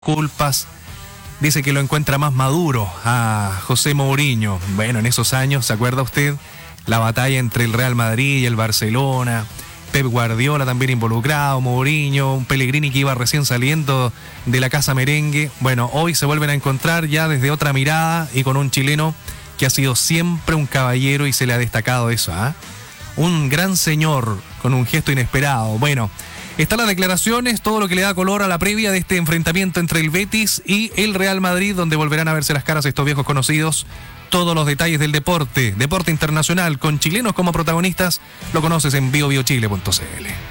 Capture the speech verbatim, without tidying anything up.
culpas. Dice que lo encuentra más maduro a José Mourinho. Bueno, en esos años, ¿se acuerda usted? La batalla entre el Real Madrid y el Barcelona. Pep Guardiola también involucrado, Mourinho, un Pellegrini que iba recién saliendo de la casa merengue. Bueno, hoy se vuelven a encontrar ya desde otra mirada y con un chileno que ha sido siempre un caballero y se le ha destacado eso, ¿ah? ¿eh? Un gran señor con un gesto inesperado. Bueno, están las declaraciones, todo lo que le da color a la previa de este enfrentamiento entre el Betis y el Real Madrid, donde volverán a verse las caras estos viejos conocidos. Todos los detalles del deporte, deporte internacional, con chilenos como protagonistas, lo conoces en bio bio chile punto c l.